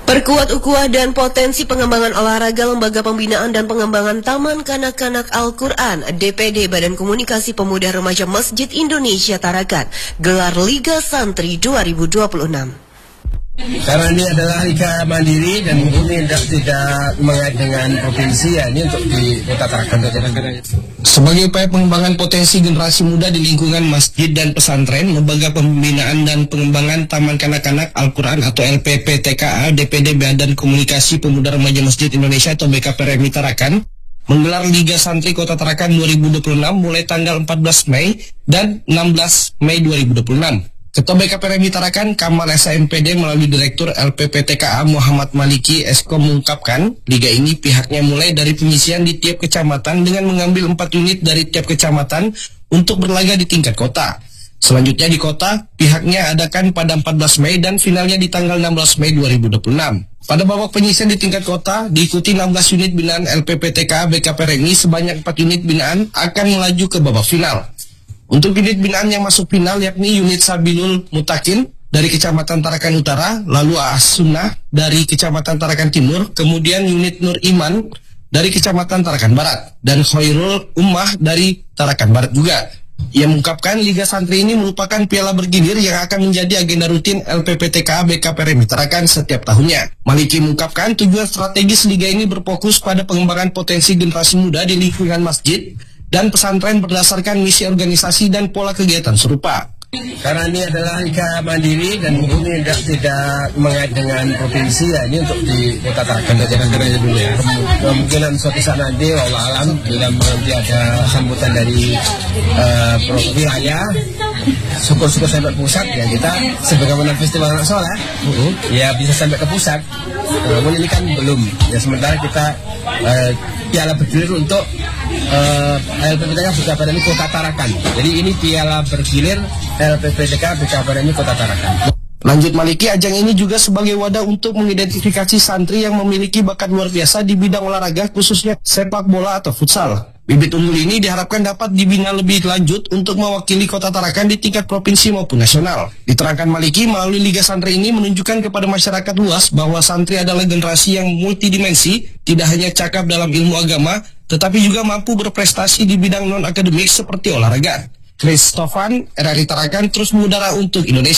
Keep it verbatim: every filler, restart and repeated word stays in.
Perkuat ukhuwah dan potensi pengembangan olahraga Lembaga Pembinaan dan Pengembangan Taman Kanak-Kanak Al-Quran D P D Badan Komunikasi Pemuda Remaja Masjid Indonesia Tarakan gelar Liga Santri dua ribu dua puluh enam. Karena ini adalah liga mandiri dan ini tidak, tidak mengait dengan provinsi, ya ini untuk di Kota Tarakan. Sebagai upaya pengembangan potensi generasi muda di lingkungan masjid dan pesantren, Lembaga Pembinaan dan Pengembangan Taman Kanak-Kanak Al-Quran atau L P P T K A D P D Badan Komunikasi Pemuda Remaja Masjid Indonesia atau B K P R M I Tarakan menggelar Liga Santri Kota Tarakan dua ribu dua puluh enam mulai tanggal empat belas Mei dan enam belas Mei dua ribu dua puluh enam. Ketua B K P R M I Tarakan Kamal S M P D melalui Direktur L P P T K A Muhammad Maliki Eskom mengungkapkan, liga ini pihaknya mulai dari penyisian di tiap kecamatan dengan mengambil empat unit dari tiap kecamatan untuk berlaga di tingkat kota. Selanjutnya di kota, pihaknya adakan pada empat belas Mei dan finalnya di tanggal enam belas Mei dua ribu dua puluh enam. Pada babak penyisian di tingkat kota, diikuti enam belas unit binaan L P P T K A B K P R M I, sebanyak empat unit binaan akan melaju ke babak final. Untuk unit binaan yang masuk final yakni unit Sabilul Mutakin dari Kecamatan Tarakan Utara, lalu As Sunnah dari Kecamatan Tarakan Timur, kemudian unit Nur Iman dari Kecamatan Tarakan Barat, dan Khairul Ummah dari Tarakan Barat juga. Ia mengungkapkan Liga Santri ini merupakan piala bergilir yang akan menjadi agenda rutin L P P T K A B K P R M I Tarakan setiap tahunnya. Maliki mengungkapkan tujuan strategis Liga ini berfokus pada pengembangan potensi generasi muda di lingkungan masjid dan pesantren berdasarkan misi organisasi dan pola kegiatan serupa. Karena ini adalah liga mandiri dan ini tidak, tidak mengait dengan provinsi, ya ini untuk di Kota Tarakan aja dulu ya. Kemungkinan suatu saat nanti wallah alam bila nanti ada sambutan dari uh, wilayah, syukur-syukur sampai pusat, ya kita sebagaimana festival anak soleh, uh-huh. ya bisa sampai ke pusat. Namun ini kan belum. Ya sementara kita uh, piala bergilir untuk uh, L P P T K A B K P R M I Kota Tarakan. Jadi ini piala bergilir L P P T K A B K P R M I Kota Tarakan. Lanjut Maliki, ajang ini juga sebagai wadah untuk mengidentifikasi santri yang memiliki bakat luar biasa di bidang olahraga, khususnya sepak bola atau futsal. Bibit unggul ini diharapkan dapat dibina lebih lanjut untuk mewakili Kota Tarakan di tingkat provinsi maupun nasional. Diterangkan Maliki, melalui Liga Santri ini menunjukkan kepada masyarakat luas bahwa santri adalah generasi yang multidimensi, tidak hanya cakap dalam ilmu agama, tetapi juga mampu berprestasi di bidang non-akademik seperti olahraga. Chris Stofan, R R I Tarakan terus mengudara untuk Indonesia.